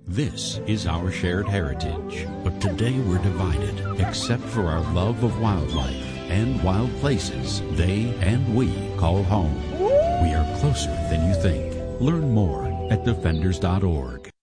This is our shared heritage, but today we're divided, except for our love of wildlife and wild places they and we call home. We are closer than you think. Learn more at defenders.org.